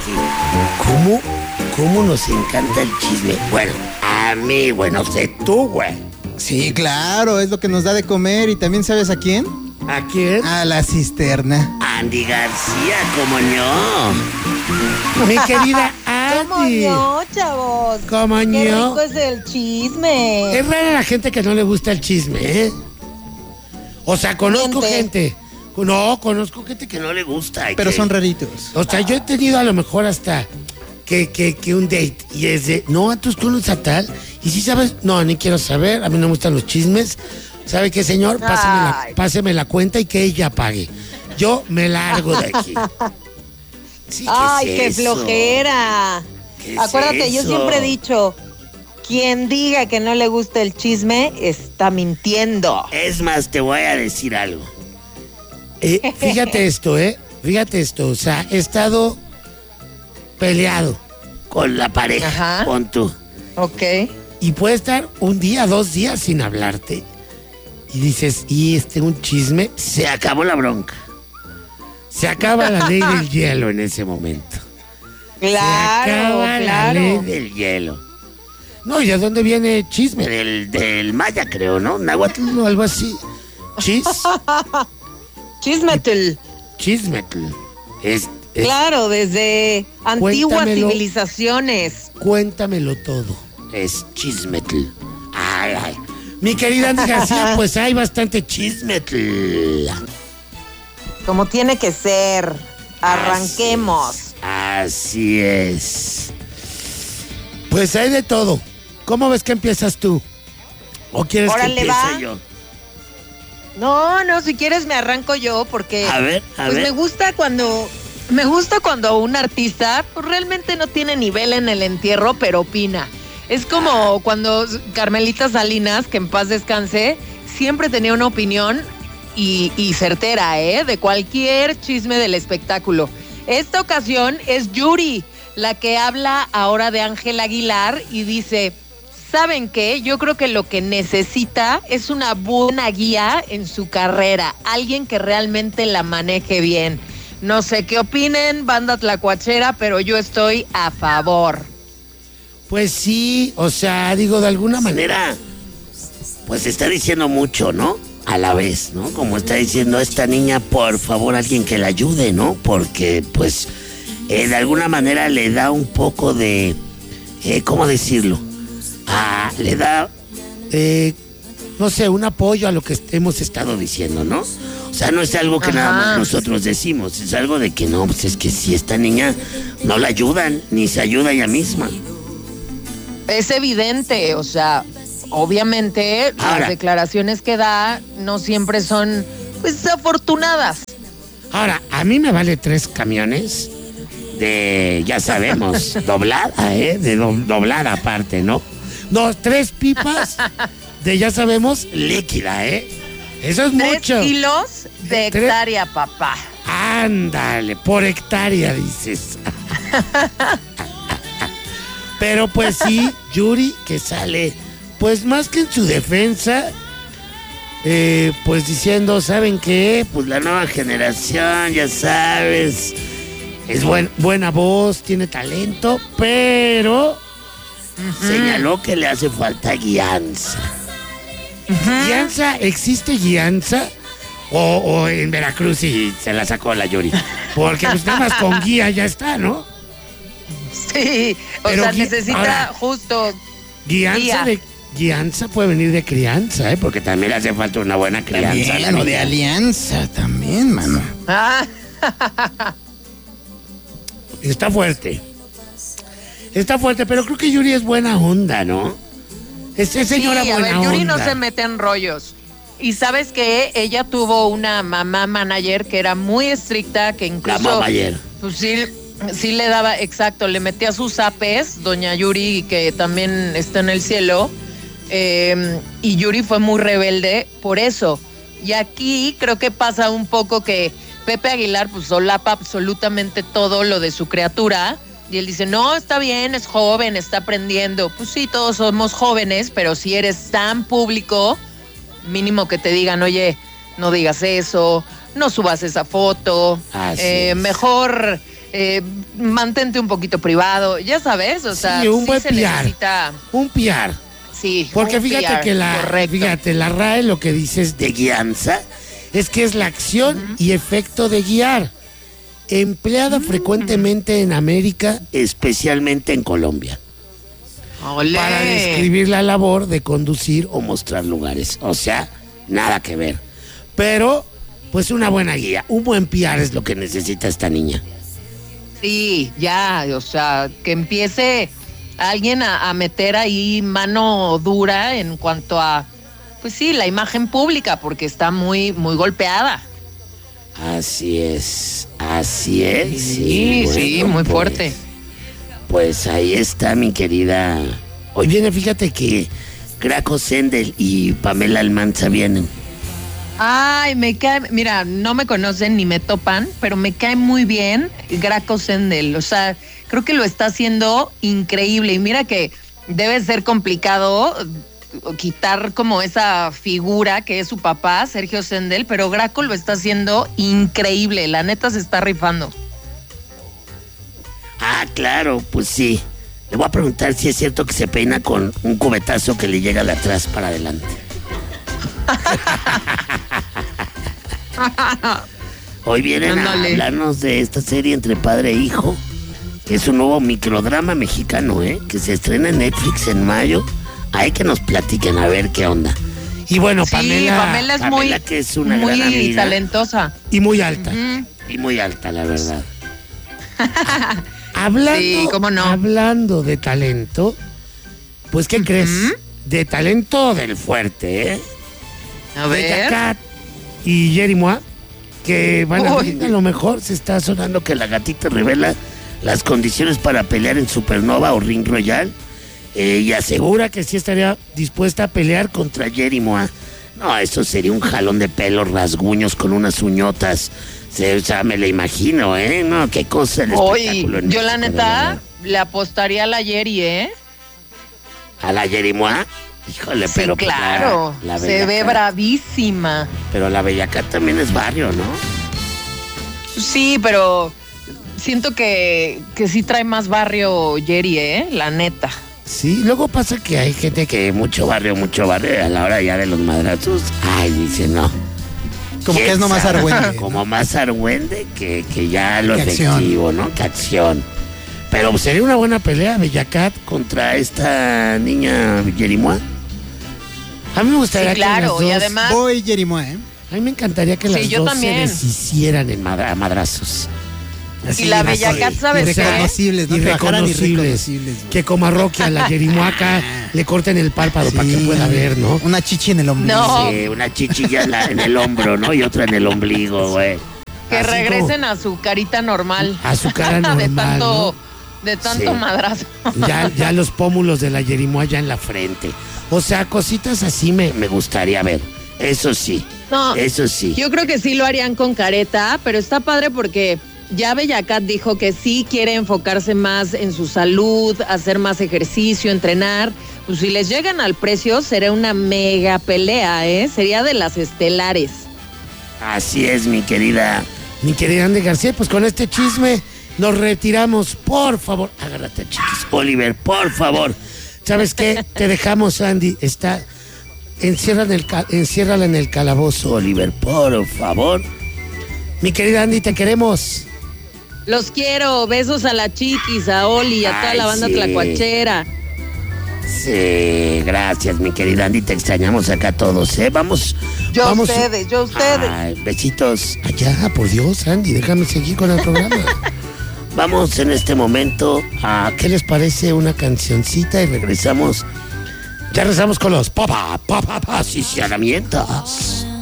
¿Cómo nos encanta el chisme? Bueno, a mí, bueno, sé tú, güey. Sí, claro, es lo que nos da de comer. ¿Y también sabes a quién? ¿A quién? A la cisterna. Andy García, ¿cómo no? Mi querida ¿Cómo Andy. no, chavos? ¿Cómo Qué no? rico es el chisme. Es rara la gente que no le gusta el chisme, ¿eh? O sea, conozco gente. No, conozco gente que no le gusta. Pero son raritos. O sea, yo he tenido a lo mejor hasta que un date y es de, no, tú conoces a tal. Y si sabes, no, ni quiero saber, a mí no me gustan los chismes. ¿Sabe qué, señor? Páseme la cuenta y que ella pague. Yo me largo de aquí. Sí, Ay, ¿qué qué es eso? flojera. ¿Qué es Acuérdate, yo eso? siempre he dicho, quien diga que no le gusta el chisme está mintiendo. Es más, te voy a decir algo. Fíjate esto, Fíjate esto. O sea, he estado peleado con la pareja, Ajá. pon tú. Ok. Y puede estar un día, 2 días sin hablarte. Y dices, un chisme, se acabó la bronca. Se acaba la ley del hielo en ese momento. Se acaba la ley del hielo. No, ¿y de dónde viene chisme? Del maya, creo, ¿no? Náhuatl o algo así. Chismetel. Chismetl. Claro, desde antiguas Cuéntamelo. civilizaciones. Cuéntamelo todo. Es chismetl. Ay. Mi querida Andy García, pues hay bastante chismetl. Como tiene que ser. Arranquemos. Así es. Pues hay de todo. ¿Cómo ves que empiezas tú? ¿O quieres Órale, que empiece va. yo? No, si quieres me arranco yo porque A ver. me gusta cuando un artista pues, realmente no tiene nivel en el entierro, pero opina. Es como cuando Carmelita Salinas, que en paz descanse, siempre tenía una opinión y certera, de cualquier chisme del espectáculo. Esta ocasión es Yuri, la que habla ahora de Ángel Aguilar y dice, ¿saben qué? Yo creo que lo que necesita es una buena guía en su carrera, alguien que realmente la maneje bien. No sé qué opinen, banda tlacuachera, pero yo estoy a favor. Pues sí, o sea, digo, de alguna manera, pues está diciendo mucho, ¿no? A la vez, ¿no? Como está diciendo esta niña, por favor, alguien que la ayude, ¿no? Porque, pues, de alguna manera le da un poco de, ¿cómo decirlo? Le da, no sé, un apoyo a lo que hemos estado diciendo, ¿no? O sea, no es algo que nada más nosotros decimos, es algo de que no, pues es que si esta niña no la ayudan, ni se ayuda ella misma. Es evidente, o sea, obviamente Ahora, las declaraciones que da no siempre son, pues, afortunadas. Ahora, a mí me vale 3 camiones de, ya sabemos, doblada, de doblada aparte, ¿no? 3 pipas de, ya sabemos, líquida, Eso es 3 mucho. kilos de hectárea, papá. Ándale, por hectárea, dices. Pero pues sí, Yuri, que sale, pues más que en su defensa, pues diciendo, ¿saben qué? Pues la nueva generación, ya sabes, es buena voz, tiene talento, pero señaló que le hace falta guianza. ¿Guianza? ¿Existe guianza? O en Veracruz y se la sacó la Yuri. Porque pues nada más con guía ya está, ¿no? Sí, Pero sea, necesita ahora, justo guianza guianza puede venir de crianza, porque también le hace falta una buena crianza. También, de alianza también, mano. Está fuerte. Está fuerte, pero creo que Yuri es buena onda, ¿no? Es señora sí, buena Yuri onda. no se mete en rollos. Y sabes que ella tuvo una mamá manager que era muy estricta, que incluso La manager. Pues sí le daba, exacto, le metía sus zapes, doña Yuri, que también está en el cielo, y Yuri fue muy rebelde por eso. Y aquí creo que pasa un poco que Pepe Aguilar pues solapa absolutamente todo lo de su criatura, y él dice, no, está bien, es joven, está aprendiendo. Pues sí, todos somos jóvenes, pero si eres tan público, mínimo que te digan, oye, no digas eso, no subas esa foto, mejor mantente un poquito privado, ya sabes, o sea, Sí, un sí buen se PR. necesita. Un PR. Sí, Porque un fíjate PR, que correcto. la RAE lo que dice es de guianza, es que es la acción y efecto de guiar, empleada frecuentemente en América, especialmente en Colombia, Olé. para describir la labor de conducir o mostrar lugares. O sea, nada que ver. Pero, pues una buena guía, un buen PR es lo que necesita esta niña. Sí, ya, o sea, que empiece alguien a meter ahí mano dura en cuanto a, pues sí, la imagen pública, porque está muy, muy golpeada. Así es, así es. Sí, sí, bueno, muy pues, fuerte. Pues ahí está, mi querida. Hoy viene, fíjate que Graco Sendel y Pamela Almanza vienen. Ay, me cae, mira, no me conocen ni me topan, pero me cae muy bien Graco Sendel. O sea, creo que lo está haciendo increíble. Y mira que debe ser complicado quitar como esa figura que es su papá, Sergio Sendel, pero Graco lo está haciendo increíble. La neta se está rifando. Ah, claro, pues sí. Le voy a preguntar si es cierto que se peina con un cubetazo que le llega de atrás para adelante. Hoy vienen a Ándale. hablarnos de esta serie entre padre e hijo, que es un nuevo microdrama mexicano, que se estrena en Netflix en mayo. Hay que nos platiquen a ver qué onda. Y bueno, Sí, Pamela es muy, que es una muy gran amiga talentosa. y muy alta. Ujú. Y muy alta, la verdad. Hablando, Sí, cómo no. hablando de talento, pues ¿qué crees? De talento del fuerte, ¿eh? A De ver. Yacat y Jerry Mois, que van a Uy. ver, a lo mejor se está sonando que la gatita revela las condiciones para pelear en Supernova o Ring Royal, y asegura que sí estaría dispuesta a pelear contra Jerry Mois. No, eso sería un jalón de pelos, rasguños con unas uñotas. O sea, me lo imagino, ¿eh? No, qué cosa el Oye, espectáculo en yo la México, de neta verdad. le apostaría a la Jerry, ¿eh? ¿A la Jerry Mois? Híjole, Sí, pero pues, claro. la Se Bella ve Cat- bravísima. Pero la Bella Cat también es barrio, ¿no? Sí, pero siento que sí trae más barrio Jerry, ¿eh? La neta. Sí, luego pasa que hay gente que mucho barrio, y a la hora ya de los madrazos, ay, dice no. Como que ¿Quién es nomás sabe? argüende, ¿no? Como más argüende que ya lo Que acción. efectivo, ¿no? Que acción. Pero sería una buena pelea, Bellacat contra esta niña Jerimois. A mí me gustaría Sí, claro, que y las dos, además- Voy, Jerimois, ¿eh? a mí me encantaría que Sí, las yo dos también. se deshicieran a madrazos. Así, Y la así, Bellacat, ¿sabes qué? Irreconocibles, no trabajaran irreconocibles. irreconocibles, güey. Que como a Rocky, a la Jerimoaca, le corten el párpado para que Sí. pueda ver, ¿no? Una chichi en el ombligo. No. Sí, una chichilla en el hombro, ¿no? Y otra en el ombligo, güey. Que Así regresen a su carita normal. A su cara de normal, tanto, de tanto Sí. madrazo. Ya los pómulos de la Jerimoa ya en la frente. O sea, cositas así me gustaría ver. Eso sí. No, Eso sí. yo creo que sí lo harían con careta, pero está padre porque ya Bellacat dijo que sí quiere enfocarse más en su salud, hacer más ejercicio, entrenar. Pues si les llegan al precio, será una mega pelea, ¿eh? Sería de las estelares. Así es, mi querida Andy García. Pues con este chisme nos retiramos. Por favor, agárrate, chiquis. Oliver, por favor. ¿Sabes qué? Te dejamos, Andy. Enciérrala en el calabozo, Oliver, por favor. Mi querida Andy, te queremos. Los quiero, besos a la Chiquis, a Oli, a toda Ay, la banda sí. tlacuachera. Sí, gracias, mi querida Andy. Te extrañamos acá todos, ¿eh? Vamos. Yo ustedes. Ay, besitos. Allá, por Dios, Andy, déjame seguir con el programa. Vamos en este momento a, ¿qué les parece? Una cancioncita y regresamos. Ya regresamos con los posicionamientos.